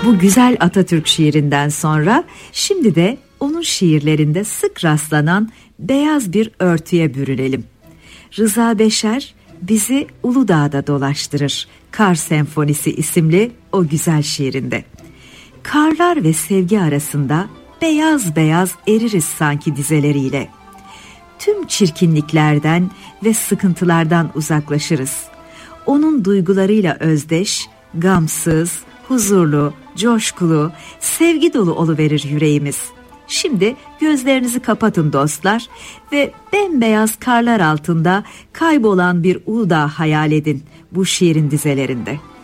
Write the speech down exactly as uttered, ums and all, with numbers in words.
Bu güzel Atatürk şiirinden sonra şimdi de onun şiirlerinde sık rastlanan beyaz bir örtüye bürünelim. Rıza Beşer bizi Uludağ'da dolaştırır. Kar Senfonisi isimli o güzel şiirinde. Karlar ve sevgi arasında beyaz beyaz eririz sanki dizeleriyle. Tüm çirkinliklerden ve sıkıntılardan uzaklaşırız. Onun duygularıyla özdeş, gamsız, huzurlu, coşkulu, sevgi dolu oluverir yüreğimiz. Şimdi gözlerinizi kapatın dostlar ve bembeyaz karlar altında kaybolan bir Uludağ hayal edin bu şiirin dizelerinde.